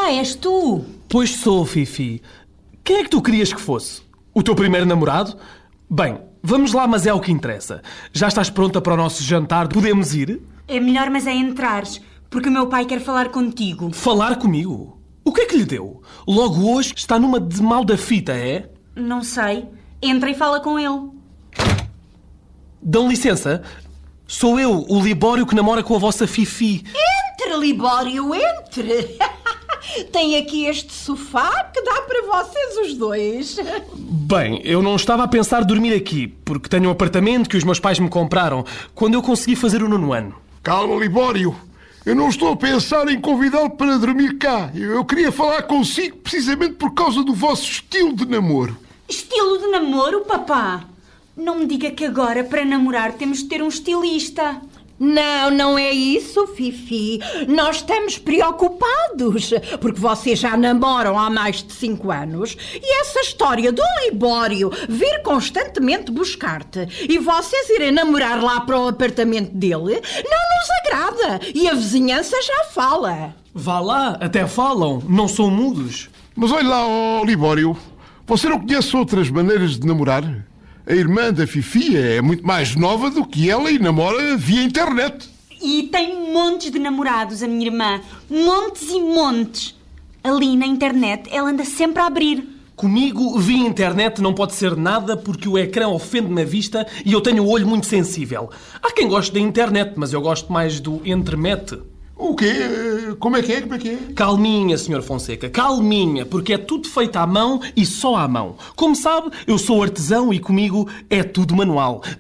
Ah, és tu? Pois sou, Fifi. Quem é que tu querias que fosse? O teu primeiro namorado? Bem, vamos lá, mas é o que interessa. Já estás pronta para o nosso jantar? Podemos ir? É melhor, mas é entrares, porque o meu pai quer falar contigo. Falar comigo? O que é que lhe deu? Logo hoje está numa de mal da fita, é? Não sei. Entra e fala com ele. Dão licença? Sou eu, o Libório, que namora com a vossa Fifi. Entre, Libório, entre! Tem aqui este sofá que dá para vocês os dois. Bem, eu não estava a pensar dormir aqui, porque tenho um apartamento que os meus pais me compraram quando eu consegui fazer o 9º ano. Calma, Libório. Eu não estou a pensar em convidá-lo para dormir cá. Eu queria falar consigo precisamente por causa do vosso estilo de namoro. Estilo de namoro, papá? Não me diga que agora, para namorar, temos de ter um estilista. Não, não é isso, Fifi. Nós estamos preocupados, porque vocês já namoram há mais de 5 anos e essa história do Libório vir constantemente buscar-te e vocês irem namorar lá para o apartamento dele não nos agrada e a vizinhança já fala. Vá lá, até falam, não são mudos. Mas olha lá, ó Libório, você não conhece outras maneiras de namorar? A irmã da Fifi é muito mais nova do que ela e namora via internet. E tem montes de namorados, a minha irmã. Montes e montes. Ali na internet, ela anda sempre a abrir. Comigo, via internet não pode ser nada porque o ecrã ofende-me a vista e eu tenho o olho muito sensível. Há quem goste da internet, mas eu gosto mais do entremete. O quê? Como é que é? Calminha, Sr. Fonseca, calminha, porque é tudo feito à mão e só à mão. Como sabe, eu sou artesão e comigo é tudo manual.